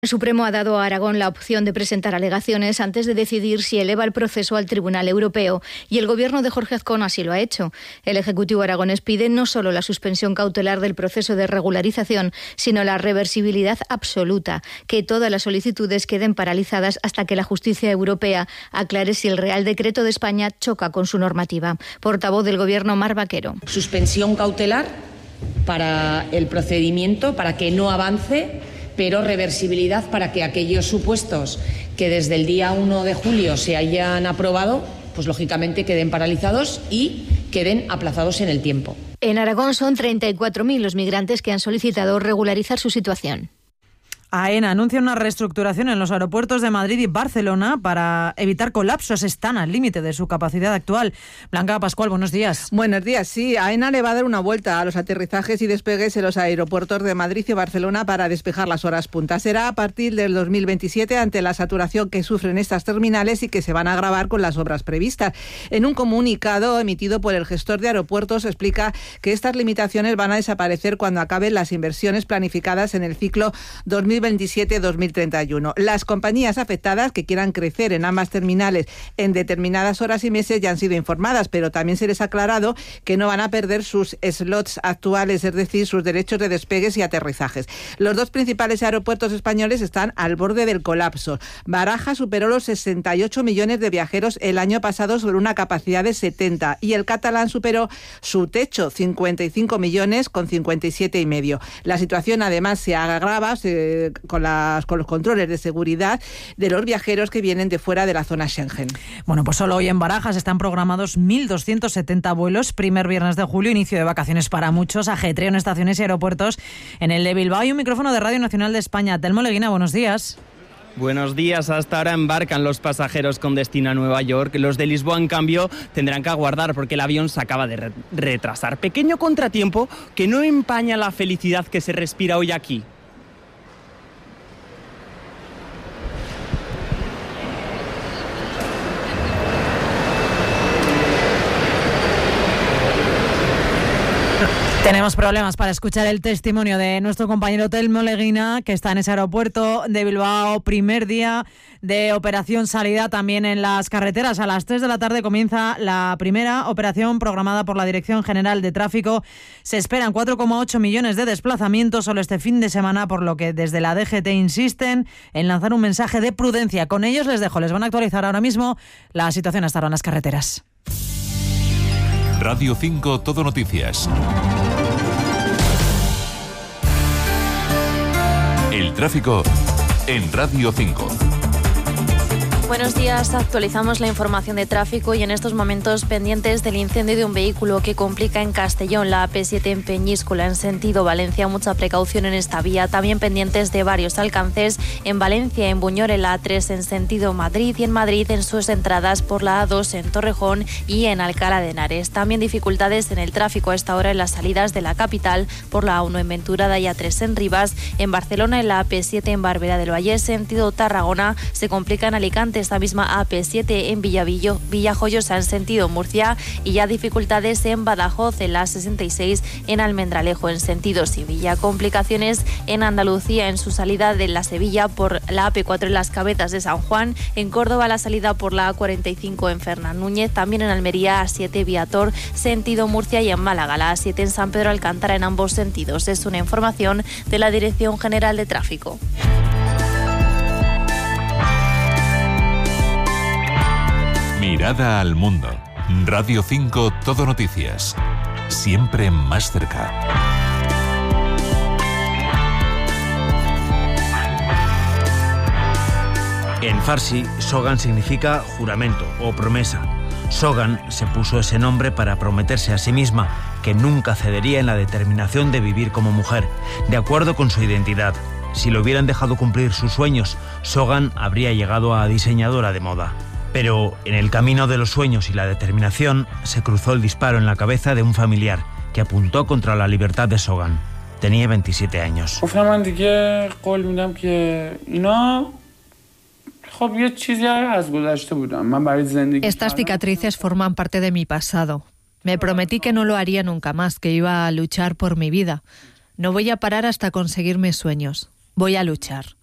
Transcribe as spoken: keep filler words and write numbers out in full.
El Supremo ha dado a Aragón la opción de presentar alegaciones antes de decidir si eleva el proceso al Tribunal Europeo, y el Gobierno de Jorge Azcón así lo ha hecho. El Ejecutivo aragonés pide no solo la suspensión cautelar del proceso de regularización, sino la reversibilidad absoluta, que todas las solicitudes queden paralizadas hasta que la justicia europea aclare si el Real Decreto de España choca con su normativa. Portavoz del Gobierno, Mar Vaquero. Suspensión cautelar para el procedimiento, para que no avance, pero reversibilidad para que aquellos supuestos que desde el día uno de julio se hayan aprobado, pues lógicamente queden paralizados y queden aplazados en el tiempo. En Aragón son treinta y cuatro mil los migrantes que han solicitado regularizar su situación. AENA anuncia una reestructuración en los aeropuertos de Madrid y Barcelona para evitar colapsos. Están al límite de su capacidad actual. Blanca Pascual, buenos días. Buenos días. Sí, AENA le va a dar una vuelta a los aterrizajes y despegues en los aeropuertos de Madrid y Barcelona para despejar las horas punta. Será a partir del dos mil veintisiete, ante la saturación que sufren estas terminales y que se van a agravar con las obras previstas. En un comunicado emitido por el gestor de aeropuertos explica que estas limitaciones van a desaparecer cuando acaben las inversiones planificadas en el ciclo dos mil veintisiete dos mil treinta y uno. Las compañías afectadas que quieran crecer en ambas terminales en determinadas horas y meses ya han sido informadas, pero también se les ha aclarado que no van a perder sus slots actuales, es decir, sus derechos de despegues y aterrizajes. Los dos principales aeropuertos españoles están al borde del colapso. Barajas superó los sesenta y ocho millones de viajeros el año pasado sobre una capacidad de setenta, y el catalán superó su techo, cincuenta y cinco millones con cincuenta y siete y medio. La situación además se agrava se Con, las, con los controles de seguridad de los viajeros que vienen de fuera de la zona Schengen. Bueno, pues solo hoy en Barajas están programados mil doscientos setenta vuelos, primer viernes de julio, inicio de vacaciones para muchos, ajetreo en estaciones y aeropuertos. En el de Bilbao hay un micrófono de Radio Nacional de España. Telmo Leguina, buenos días. Buenos días. Hasta ahora embarcan los pasajeros con destino a Nueva York. Los de Lisboa, en cambio, tendrán que aguardar porque el avión se acaba de re- retrasar. Pequeño contratiempo que no empaña la felicidad que se respira hoy aquí. Tenemos problemas para escuchar el testimonio de nuestro compañero Telmo Leguina, que está en ese aeropuerto de Bilbao. Primer día de operación salida también en las carreteras. A las tres de la tarde comienza la primera operación programada por la Dirección General de Tráfico. Se esperan cuatro coma ocho millones de desplazamientos solo este fin de semana, por lo que desde la D G T insisten en lanzar un mensaje de prudencia. Con ellos les dejo, les van a actualizar ahora mismo la situación hasta ahora en las carreteras. Radio cinco Todo Noticias. El tráfico en Radio cinco. Buenos días, actualizamos la información de tráfico y en estos momentos pendientes del incendio de un vehículo que complica en Castellón, la A P siete en Peñíscola, en sentido Valencia. Mucha precaución en esta vía. También pendientes de varios alcances en Valencia, en Buñol, en la A tres en sentido Madrid, y en Madrid en sus entradas por la A dos en Torrejón y en Alcalá de Henares. También dificultades en el tráfico a esta hora en las salidas de la capital por la A uno en Venturada y A tres en Rivas. En Barcelona, en la A P siete en Barberá del Vallés, sentido Tarragona, se complica en Alicante esta misma A P siete en Villavillo, Villajoyosa en sentido Murcia, y ya dificultades en Badajoz, en la sesenta y seis en Almendralejo en sentido Sevilla. Complicaciones en Andalucía en su salida de la Sevilla por la A P cuatro en las Cabezas de San Juan, en Córdoba la salida por la A cuarenta y cinco en Fernán Núñez, también en Almería A siete Viator sentido Murcia, y en Málaga la A siete en San Pedro Alcántara en ambos sentidos. Es una información de la Dirección General de Tráfico. Mirada al mundo. Radio cinco Todo Noticias. Siempre más cerca. En farsi, Sogan significa juramento o promesa. Sogan se puso ese nombre para prometerse a sí misma que nunca cedería en la determinación de vivir como mujer, de acuerdo con su identidad. Si lo hubieran dejado cumplir sus sueños, Sogan habría llegado a diseñadora de moda. Pero en el camino de los sueños y la determinación se cruzó el disparo en la cabeza de un familiar que apuntó contra la libertad de Sogan. Tenía veintisiete años. Estas cicatrices forman parte de mi pasado. Me prometí que no lo haría nunca más, que iba a luchar por mi vida. No voy a parar hasta conseguir mis sueños. Voy a luchar.